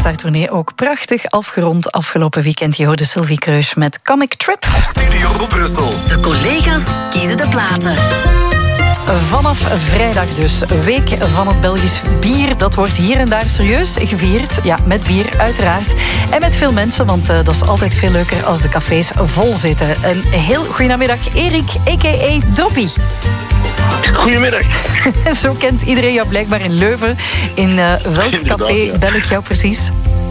heeft haar tournee ook prachtig afgerond afgelopen weekend. Je hoorde Sylvie Kreus met Comic Trip. Studio Brussel. De collega's kiezen de platen. Vanaf vrijdag dus, week van het Belgisch bier. Dat wordt hier en daar serieus gevierd. Ja, met bier uiteraard. En met veel mensen, want dat is altijd veel leuker als de cafés vol zitten. Een heel goedemiddag, Erik, a.k.a. Droppie. Goedemiddag. Zo kent iedereen jou blijkbaar in Leuven. In welk café bel ik jou precies?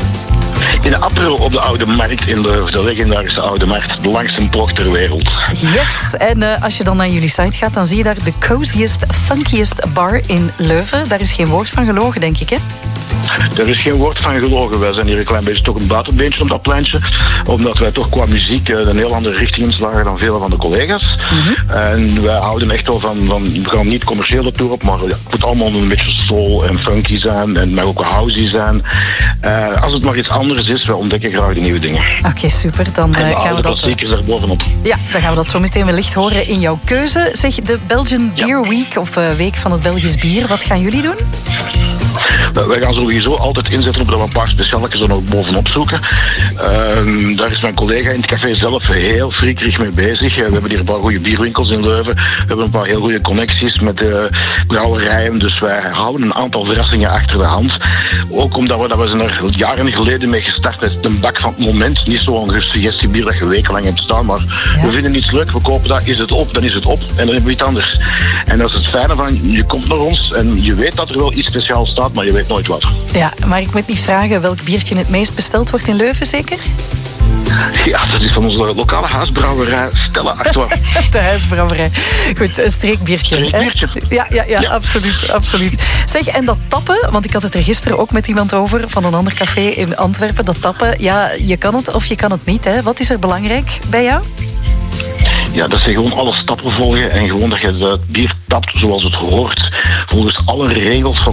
In de Apero op de Oude Markt, in de legendarische Oude Markt, de langste tocht ter wereld. Yes, en als je dan naar jullie site gaat, dan zie je daar de coziest, funkiest bar in Leuven. Daar is geen woord van gelogen, denk ik, hè? Er is geen woord van gelogen. Wij zijn hier een klein beetje toch een buitenbeentje op dat pleintje. Omdat wij toch qua muziek een heel andere richting inslagen dan vele van de collega's. Mm-hmm. En wij houden echt wel van we gaan niet commercieel de tour op, maar het moet allemaal een beetje soul en funky zijn. En het mag ook wel housey zijn. Als het maar iets anders is, wij ontdekken graag de nieuwe dingen. Oké, super. Dan gaan we dat zeker er bovenop. Ja, dan gaan we dat zo meteen wellicht horen in jouw keuze. Zeg, de Belgian Beer Week, of Week van het Belgisch Bier, wat gaan jullie doen? Wij gaan sowieso altijd inzetten op dat we een paar specialekes er nog bovenop zoeken. Daar is mijn collega in het café zelf heel friekerig mee bezig. We hebben hier een paar goede bierwinkels in Leuven. We hebben een paar heel goede connecties met brouwerijen. Dus wij houden een aantal verrassingen achter de hand. Ook omdat we zijn er jaren geleden mee gestart met een bak van het moment. Niet zo'n suggestiebier dat je wekenlang hebt staan. Maar we vinden iets leuk, we kopen dat, is het op, dan is het op. En dan hebben we iets anders. En dat is het fijne van, je komt naar ons en je weet dat er wel iets speciaals staat, maar je weet nooit wat. Ja, maar ik moet niet vragen welk biertje het meest besteld wordt in Leuven, zeker? Ja, dat is van onze lokale huisbrouwerij Stella Artois. De huisbrouwerij. Goed, een streekbiertje. Ja, absoluut. Zeg, en dat tappen, want ik had het er gisteren ook met iemand over van een ander café in Antwerpen. Dat tappen, ja, je kan het of je kan het niet. Hè? Wat is er belangrijk bij jou? Ja, dat ze gewoon alle stappen volgen en gewoon dat je het bier tapt zoals het hoort. Volgens alle regels van